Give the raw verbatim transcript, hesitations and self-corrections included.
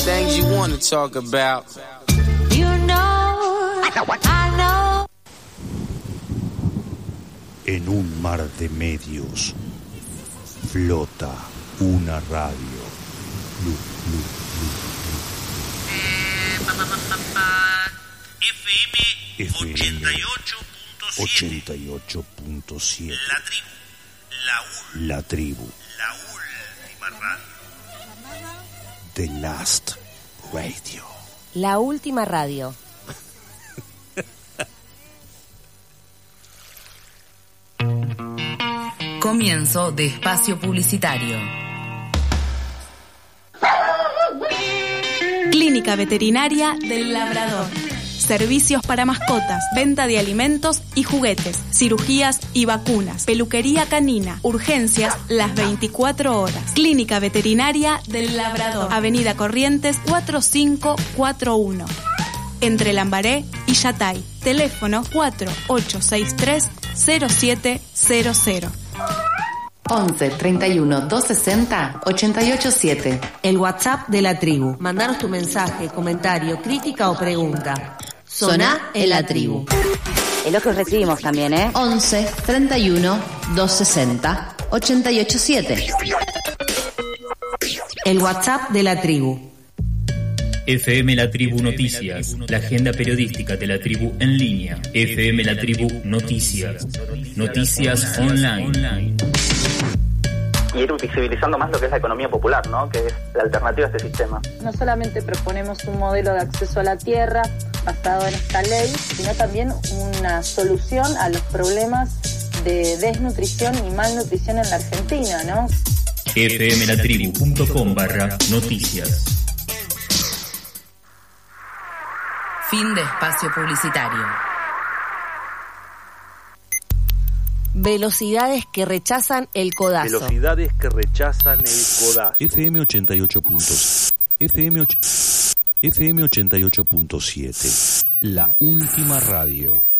things you want to talk about. You know, I know. En un mar de medios flota una radio. Lu, lu, lu, lu. Eh, pa, pa, pa, pa, pa. F M ochenta y ocho punto siete. ochenta y ocho punto siete. La tribu. La, ul- La tribu. la última radio. The Last Radio. La última radio. Comienzo de espacio publicitario. Clínica Veterinaria del Labrador. Servicios para mascotas, venta de alimentos y juguetes, cirugías y vacunas, peluquería canina, urgencias las veinticuatro horas. Clínica Veterinaria del Labrador, Avenida Corrientes cuatro cinco cuatro uno, entre Lambaré y Yatay. Teléfono cuatro ocho seis tres cero siete cero cero. once treinta y uno doscientos sesenta ochenta y ocho siete. El WhatsApp de la tribu. Mandanos tu mensaje, comentario, crítica o pregunta. Soná en la tribu. Elogios recibimos también, ¿eh? once treinta y uno doscientos sesenta ochenta y ocho siete. El WhatsApp de la tribu. F M La Tribu Noticias, la agenda periodística de la tribu en línea. F M La Tribu Noticias, noticias online. Y ir visibilizando más lo que es la economía popular, ¿no? Que es la alternativa a este sistema. No solamente proponemos un modelo de acceso a la tierra basado en esta ley, sino también una solución a los problemas de desnutrición y malnutrición en la Argentina, ¿no? F M La Tribu punto com barra noticias. Fin de espacio publicitario. Velocidades que rechazan el codazo. Velocidades que rechazan el codazo. F M ochenta y ocho puntos. F M, och- F M ochenta y ocho punto siete. La última radio.